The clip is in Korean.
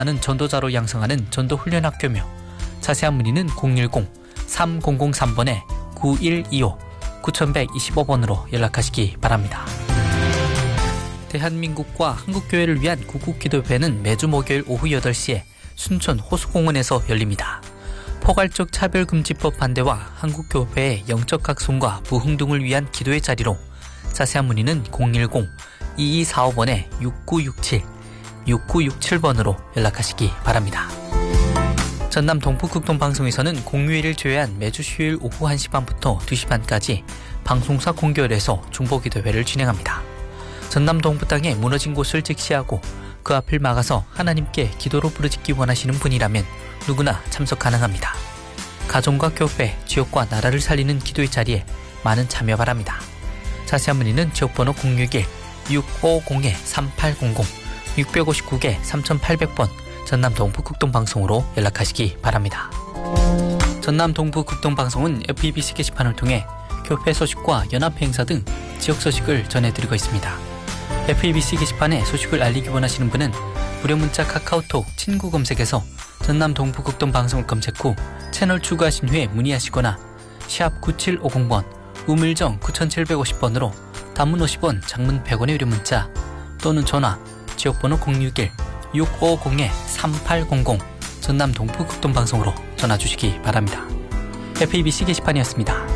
는 전도자로 양성하는 전도훈련학교며 자세한 문의는 010-3003번에-9125 9125번으로 연락하시기 바랍니다. 대한민국과 한국교회를 위한 구국기도회는 매주 목요일 오후 8시에 순천 호수공원에서 열립니다. 포괄적 차별금지법 반대와 한국교회의 영적 각성과 부흥 등을 위한 기도의 자리로 자세한 문의는 010-2245번에-6967 6967번으로 연락하시기 바랍니다. 전남 동북극동방송에서는 공휴일을 제외한 매주 수요일 오후 1시 반부터 2시 반까지 방송사 공개월에서 중보기도회를 진행합니다. 전남 동부 땅에 무너진 곳을 직시하고 그 앞을 막아서 하나님께 기도로 부르짖기 원하시는 분이라면 누구나 참석 가능합니다. 가정과 교회, 지역과 나라를 살리는 기도의 자리에 많은 참여 바랍니다. 자세한 문의는 지역번호 061-650-3800 659-3800번 전남 동북극동방송으로 연락하시기 바랍니다. 전남 동북극동방송은 FEBC 게시판을 통해 교회 소식과 연합회 행사 등 지역 소식을 전해드리고 있습니다. FEBC 게시판에 소식을 알리기 원하시는 분은 무료 문자 카카오톡 친구 검색에서 전남 동북극동방송을 검색 후 채널 추가하신 후에 문의하시거나 샵 9750번 우물정 9750번으로 단문 50원, 장문 100원의 유료 문자 또는 전화 지역번호 061-650-3800 전남 동북극동방송으로 전화주시기 바랍니다. FEBC 게시판이었습니다.